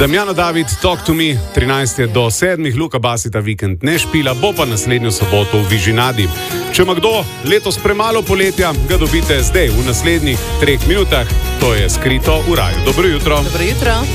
Damjana David, Talk to me, 13. do 7. Luka Basita vikend ne špila, bo pa naslednjo soboto v Vižinadi. Če ima kdo letos premalo poletja, ga dobite zdaj v naslednjih 3 minutah. To je Skrito v raju. Dobro jutro. Dobro jutro.